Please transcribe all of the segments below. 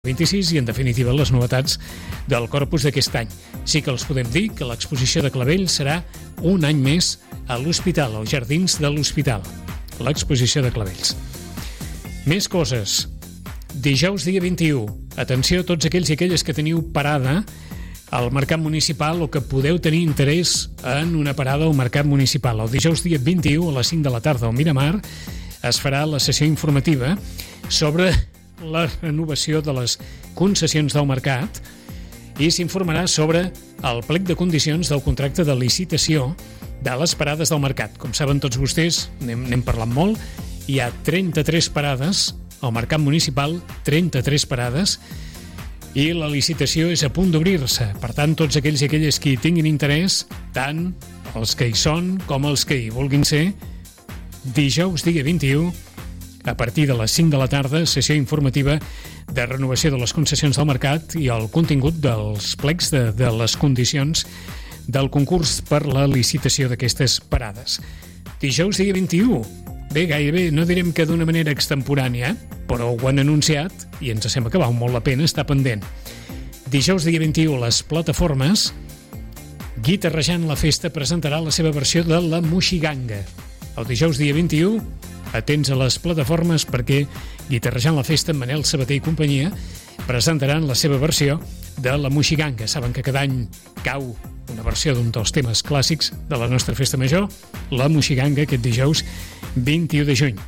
26 i, en definitiva, les novetats del corpus d'aquest any. Sí que els podem dir que l'exposició de Clavell serà un any més a l'Hospital, als Jardins de l'Hospital. L'exposició de Clavells. Més coses. Dijous, dia 21. Atenció a tots aquells i aquelles que teniu parada al Mercat Municipal o que podeu tenir interès en una parada al Mercat Municipal. El dijous, dia 21, a les 5 de la tarda al Miramar, es farà la sessió informativa sobre la renovació de les concessions del mercat i s'informarà sobre el plec de condicions del contracte de licitació de les parades del mercat. Com saben tots vostès, n'hem parlat molt, hi ha 33 parades al Mercat Municipal, 33 parades, i la licitació és a punt d'obrir-se. Per tant, tots aquells i aquelles que hi tinguin interès, tant els que hi són com els que hi vulguin ser, dijous, dia 21, a partir de les 5 de la tarda, sessió informativa de renovació de les concessions del mercat i el contingut dels plecs de les condicions del concurs per la licitació d'aquestes parades. Dijous, dia 21. Bé, gairebé, no direm que d'una manera extemporània, però ho han anunciat i ens sembla que val molt la pena estar pendent. Dijous, dia 21, les plataformes Guitarrejant la Festa presentarà la seva versió de la Moixiganga. El dijous, dia 21, atents a les plataformes perquè Guitarrejant la Festa, Manel Sabater i companyia presentaran la seva versió de la Moixiganga. Saben que cada any cau una versió d'un dels temes clàssics de la nostra festa major, la Moixiganga, aquest dijous 21 de juny.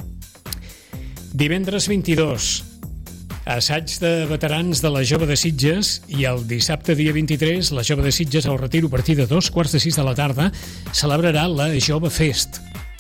Divendres 22, assaig de veterans de la Jove de Sitges, i el dissabte, dia 23, la Jove de Sitges al Retiro, a partir de 2:45 de la tarda, celebrarà la Jove Fest.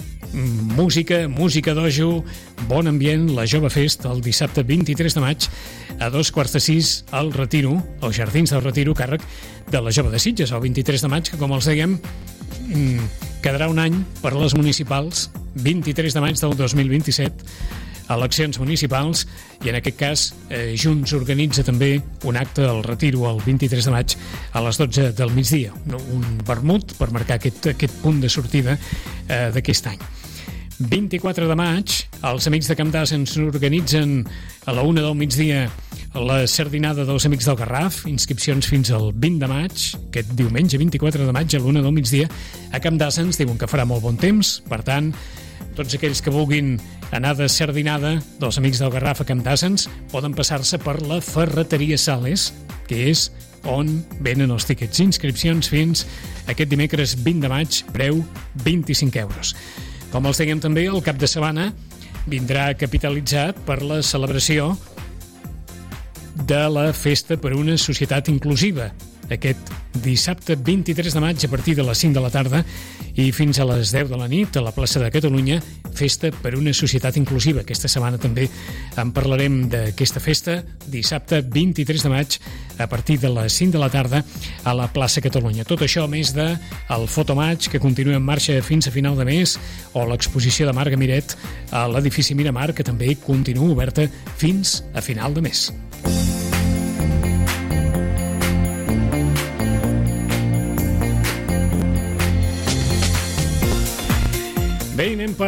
Música dojo, bon ambient, la Jove Fest, el dissabte 23 de maig a 2:45 al Retiro, als Jardins del Retiro, càrrec de la Jove de Sitges, el 23 de maig, que, com els dèiem, quedarà un any per a les municipals, 23 de maig del 2027, eleccions municipals, i en aquest cas Junts organitza també un acte al Retiro el 23 de maig a les 12 del migdia, un vermut per marcar aquest punt de sortida d'aquest any. 24 de maig, els Amics de Campdàs ens organitzen a la 1 del migdia la sardinada dels Amics del Garraf, inscripcions fins al 20 de maig, aquest diumenge 24 de maig a la 1 del migdia. A Campdàs ens diuen que farà molt bon temps, per tant, tots aquells que vulguin anar de sardinada dels Amics del Garraf a Campdàs poden passar-se per la Ferreteria Sales, que és on venen els tíquets. Inscripcions fins aquest dimecres 20 de maig, preu 25 euros. Com els dèiem també, el cap de setmana vindrà capitalitzat per la celebració de la Festa per una Societat Inclusiva, aquest dissabte 23 de maig a partir de les 5 de la tarda i fins a les 10 de la nit a la plaça de Catalunya, Festa per una Societat Inclusiva. Aquesta setmana també en parlarem d'aquesta festa, dissabte 23 de maig a partir de les 5 de la tarda a la plaça Catalunya. Tot això a més del fotomatch que continua en marxa fins a final de mes, o l'exposició de Marga Miret a l'edifici Miramar, que també continua oberta fins a final de mes. Bé, anem per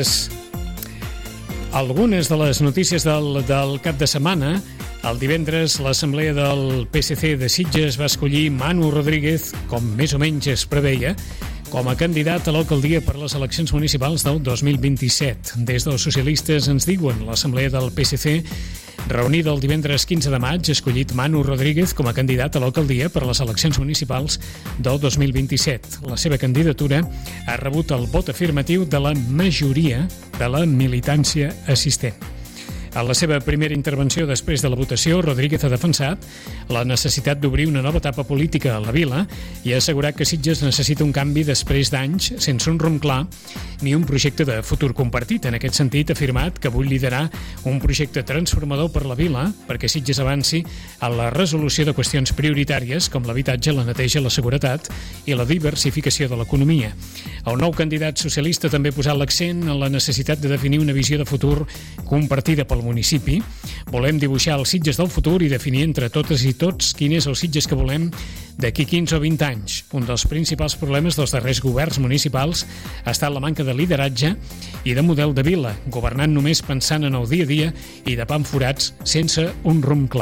algunes de les notícies del cap de setmana. El divendres, l'Assemblea del PSC de Sitges va escollir Manu Rodríguez, com més o menys es preveia, com a candidat a l'alcaldia per les eleccions municipals del 2027. Des dels socialistes ens diuen l'Assemblea del PSC, reunida el divendres 15 de maig, ha escollit Manu Rodríguez com a candidat a l'alcaldia per a les eleccions municipals del 2027. La seva candidatura ha rebut el vot afirmatiu de la majoria de la militància assistent. A la seva primera intervenció després de la votació, Rodríguez ha defensat la necessitat d'obrir una nova etapa política a la vila i ha assegurat que Sitges necessita un canvi després d'anys sense un rumb clar ni un projecte de futur compartit. En aquest sentit, ha afirmat que vull liderar un projecte transformador per la vila perquè Sitges avanci a la resolució de qüestions prioritàries com l'habitatge, la neteja, la seguretat i la diversificació de l'economia. El nou candidat socialista també ha posat l'accent en la necessitat de definir una visió de futur compartida pel municipi. Volem dibuixar els Sitges del futur i definir entre totes i tots quin és el Sitges que volem d'aquí 15 o 20 anys. Un dels principals problemes dels darrers governs municipals ha estat la manca de lideratge i de model de vila, governant només pensant en el dia a dia i tapant forats sense un rumb clar.